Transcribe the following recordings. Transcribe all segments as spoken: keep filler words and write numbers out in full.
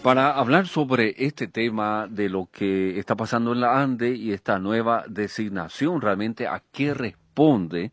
Para hablar sobre este tema de lo que está pasando en la ANDE y esta nueva designación, realmente a qué responde,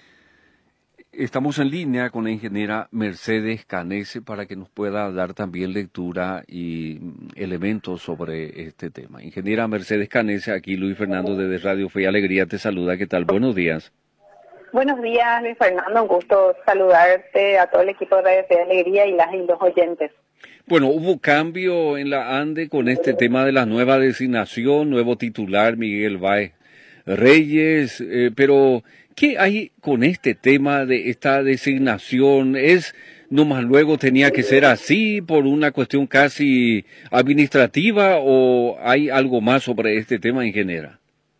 estamos en línea con la ingeniera Mercedes Canese para que nos pueda dar también lectura y mm, elementos sobre este tema. Ingeniera Mercedes Canese, aquí Luis Fernando desde Radio Fe y Alegría te saluda. ¿Qué tal? Buenos días. Buenos días, Luis Fernando. Un gusto saludarte a todo el equipo de Radio Fe y Alegría y las y los oyentes. Bueno, hubo cambio en la ANDE con este tema de la nueva designación, nuevo titular Miguel Báez Reyes, eh, pero ¿qué hay con este tema de esta designación? ¿Es nomás luego tenía que ser así por una cuestión casi administrativa o hay algo más sobre este tema, ingeniera?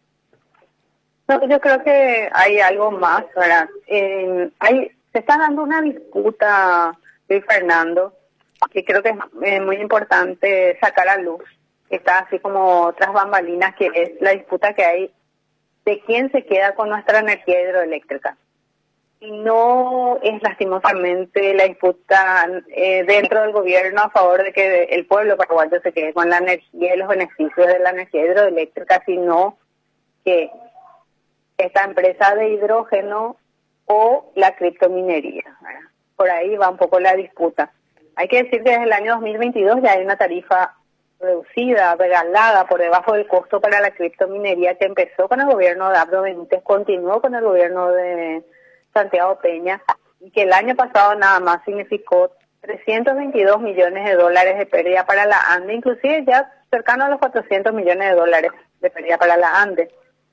No, yo creo que hay algo más, ¿verdad? Eh, hay, se está dando una disputa, Luis Fernando, que creo que es eh, muy importante sacar a luz, que está así como tras bambalinas, que es la disputa que hay de quién se queda con nuestra energía hidroeléctrica. Y no es lastimosamente la disputa eh, dentro del gobierno a favor de que el pueblo paraguayo se quede con la energía y los beneficios de la energía hidroeléctrica, sino que esta empresa de hidrógeno o la criptominería, ¿verdad? Por ahí va un poco la disputa. Hay que decir que desde el año dos mil veintidós ya hay una tarifa reducida, regalada por debajo del costo para la criptominería que empezó con el gobierno de Abdo Benítez, continuó con el gobierno de Santiago Peña y que el año pasado nada más significó trescientos veintidós millones de dólares de pérdida para la ANDE, inclusive ya cercano a los cuatrocientos millones de dólares de pérdida para la ANDE.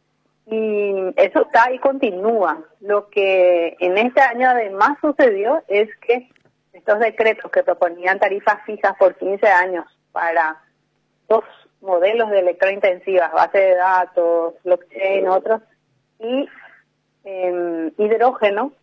Y eso está y continúa. Lo que en este año además sucedió es que estos decretos que proponían tarifas fijas por quince años para dos modelos de electrointensivas, base de datos, blockchain, otros, y eh, hidrógeno,